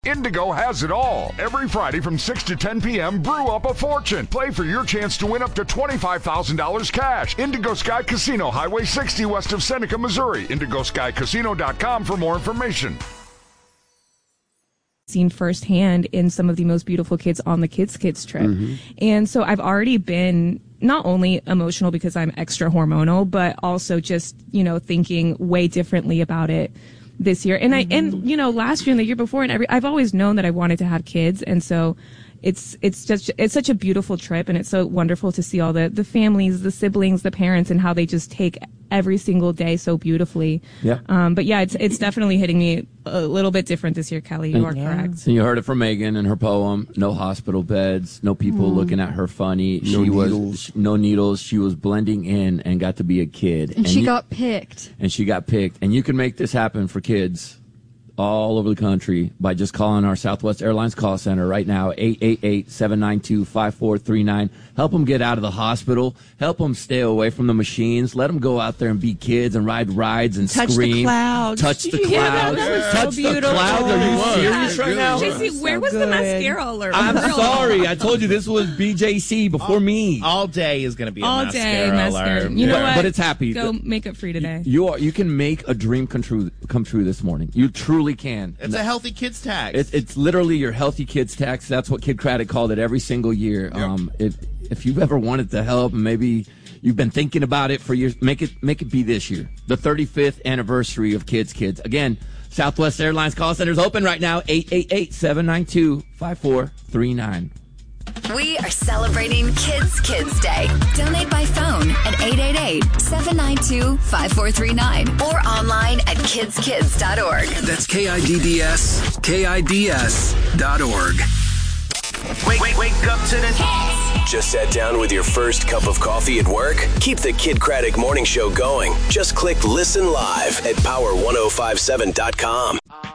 Indigo has it all. Every Friday from 6 to 10 p.m., brew up a fortune. Play for your chance to win up to $25,000 cash. Indigo Sky Casino, Highway 60 west of Seneca, Missouri. IndigoSkyCasino.com for more information. Seen firsthand in some of the most beautiful kids on the Kids trip. And so I've already been not only emotional because I'm extra hormonal, but also just, thinking way differently about it this year. And last year and the year before and I've always known that I wanted to have kids. And so it's such a beautiful trip, and it's so wonderful to see all the families, the siblings, the parents, and how they just take every single day so beautifully. Yeah. But yeah, it's definitely hitting me a little bit different this year, Kelly. You are correct. And you heard it from Megan in her poem. No hospital beds, no people looking at her funny. No needles. She was blending in and got to be a kid. And she got picked. And she got picked. And you can make this happen for kids all over the country by just calling our Southwest Airlines call center right now, 888-792-5439. Help them get out of the hospital. Help them stay away from the machines. Let them go out there and be kids and ride rides and touch scream. The clouds. Touch the clouds. Touch the clouds. Are you serious right now? JC, where was the mascara alert? I'm sorry. I told you this was BJC before me. All day is going to be all a mascara alert. You know what? But it's happy. Go makeup free today. You can make a dream come true this morning. You truly can. It's a healthy kids tax. It's literally your healthy kids tax. That's what Kid Craddock called it every single year. Yep. If you've ever wanted to help, and maybe you've been thinking about it for years, make it be this year, the 35th anniversary of Kids. Again, Southwest Airlines call center's open right now, 888-792-5439. We are celebrating Kids Day. Donate by phone at 888-792-5439 or online at kidskids.org. That's KIDS.org. Wake up to the Kids. Just sat down with your first cup of coffee at work? Keep the Kid Craddock Morning Show going. Just click Listen Live at power1057.com.